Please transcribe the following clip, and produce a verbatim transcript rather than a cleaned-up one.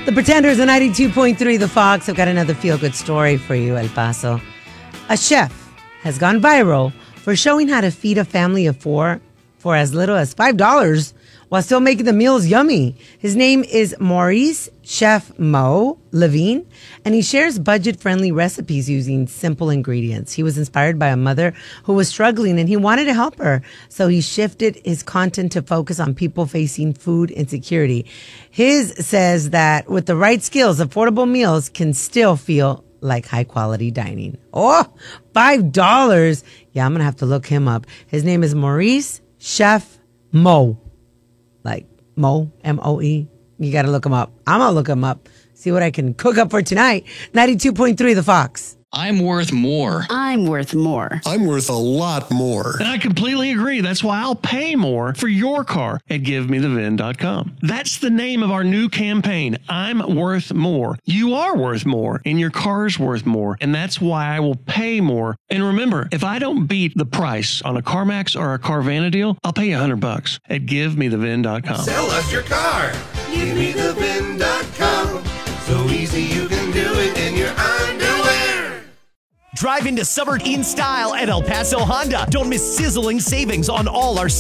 The Pretenders on ninety-two point three The Fox have got another feel-good story for you, El Paso. A chef has gone viral for showing how to feed a family of four for as little as five dollars while still making the meals yummy. His name is Maurice Chef Mo Levine, and he shares budget-friendly recipes using simple ingredients. He was inspired by a mother who was struggling, and he wanted to help her. So he shifted his content to focus on people facing food insecurity. His says that with the right skills, affordable meals can still feel like high-quality dining. Oh, five dollars. Yeah, I'm going to have to look him up. His name is Maurice Chef Mo. Like Mo, M O E. You got to look him up. I'm going to look him up. See what I can cook up for tonight. ninety-two point three The Fox. I'm worth more. I'm worth more. I'm worth a lot more. And I completely agree. That's why I'll pay more for your car at give me the V I N dot com. That's the name of our new campaign. I'm worth more. You are worth more, and your car's worth more. And that's why I will pay more. And remember, if I don't beat the price on a CarMax or a Carvana deal, I'll pay you a hundred bucks at give me the V I N dot com. Sell us your car. give me the V I N dot com. So easy you can do it in your underwear. Drive into summer in style at El Paso Honda. Don't miss sizzling savings on all our